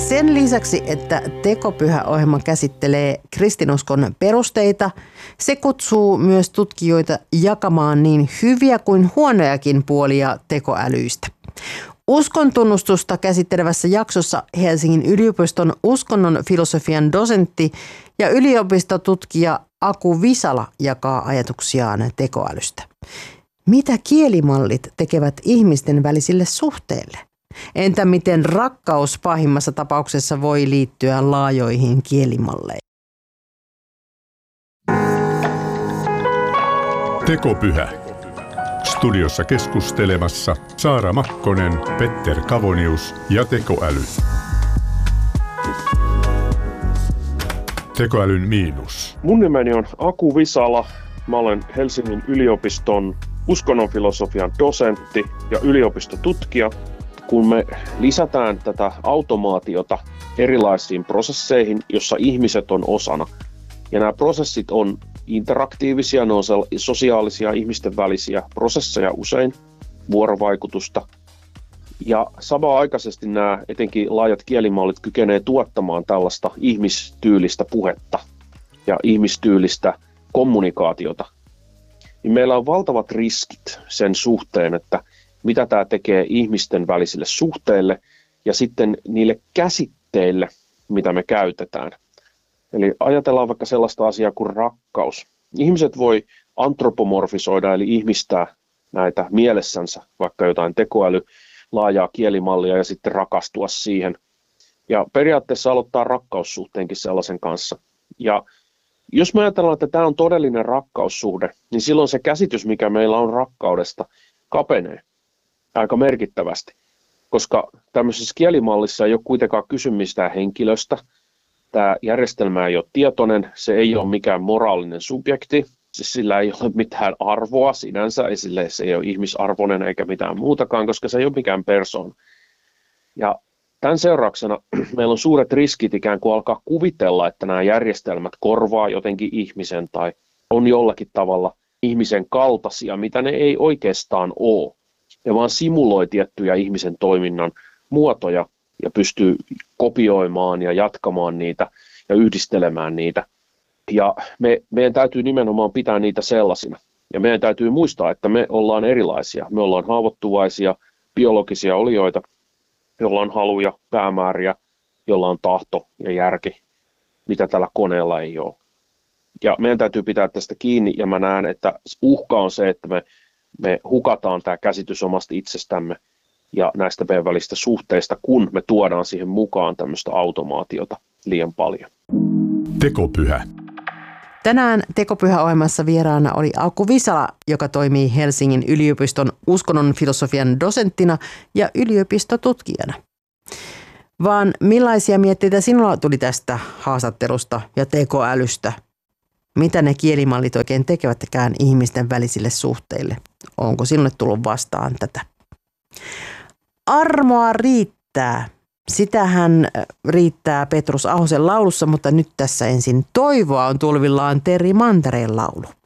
Sen lisäksi, että Tekopyhä-ohjelma käsittelee kristinuskon perusteita, se kutsuu myös tutkijoita jakamaan niin hyviä kuin huonojakin puolia tekoälyistä. Uskontunnustusta käsittelevässä jaksossa Helsingin yliopiston uskonnon filosofian dosentti ja yliopistotutkija Aku Visala jakaa ajatuksiaan tekoälystä. Mitä kielimallit tekevät ihmisten välisille suhteille? Entä miten rakkaus pahimmassa tapauksessa voi liittyä laajoihin kielimalleihin? Tekopyhä. Studiossa keskustelemassa Saara Makkonen, Petter Kavonius ja tekoäly. Tekoälyn miinus. Mun nimeni on Aku Visala. Mä olen Helsingin yliopiston uskonnonfilosofian dosentti ja yliopistotutkija. Kun me lisätään tätä automaatiota erilaisiin prosesseihin, jossa ihmiset on osana, ja nämä prosessit on interaktiivisia, ne on sosiaalisia ihmisten välisiä prosesseja usein, vuorovaikutusta, ja samanaikaisesti nämä etenkin laajat kielimallit kykenevät tuottamaan tällaista ihmistyylistä puhetta ja ihmistyylistä kommunikaatiota, niin meillä on valtavat riskit sen suhteen, että mitä tämä tekee ihmisten välisille suhteille ja sitten niille käsitteille, mitä me käytetään. Eli ajatellaan vaikka sellaista asiaa kuin rakkaus. Ihmiset voi antropomorfisoida eli ihmistää näitä mielessänsä, vaikka jotain tekoäly, laajaa kielimallia ja sitten rakastua siihen. Ja periaatteessa aloittaa rakkaussuhteenkin sellaisen kanssa. Ja jos me ajatellaan, että tämä on todellinen rakkaussuhde, niin silloin se käsitys, mikä meillä on rakkaudesta, kapenee aika merkittävästi, koska tämmöisessä kielimallissa ei ole kuitenkaan kysymys mistään henkilöstä. Tämä järjestelmä ei ole tietoinen, se ei ole mikään moraalinen subjekti, sillä ei ole mitään arvoa sinänsä, se ei ole ihmisarvoinen eikä mitään muutakaan, koska se ei ole mikään persoona. Ja tämän seurauksena meillä on suuret riskit ikään kuin alkaa kuvitella, että nämä järjestelmät korvaa jotenkin ihmisen tai on jollakin tavalla ihmisen kaltaisia, mitä ne ei oikeastaan ole. Ne vaan simuloi tiettyjä ihmisen toiminnan muotoja ja pystyy kopioimaan ja jatkamaan niitä ja yhdistelemään niitä. Ja meidän täytyy nimenomaan pitää niitä sellaisina. Ja meidän täytyy muistaa, että me ollaan erilaisia. Me ollaan haavoittuvaisia biologisia olioita, joilla on haluja, päämääriä, jolla on tahto ja järki, mitä tällä koneella ei ole. Ja meidän täytyy pitää tästä kiinni, ja mä näen, että uhka on se, että me hukataan tämä käsitys omasta itsestämme ja näistä meidän välistä suhteista, kun me tuodaan siihen mukaan tämmöistä automaatiota liian paljon. Tekopyhä. Tänään Tekopyhä-ohjelmassa vieraana oli Aku Visala, joka toimii Helsingin yliopiston uskonnon filosofian dosenttina ja yliopistotutkijana. Vaan millaisia mietteitä sinulla tuli tästä haastattelusta ja tekoälystä? Mitä ne kielimallit oikein tekevätkään ihmisten välisille suhteille? Onko sinulle tullut vastaan tätä? Armoa riittää. Sitähän riittää Petrus Ahosen laulussa, mutta nyt tässä ensin toivoa on tulvillaan Terri Mantereen laulu.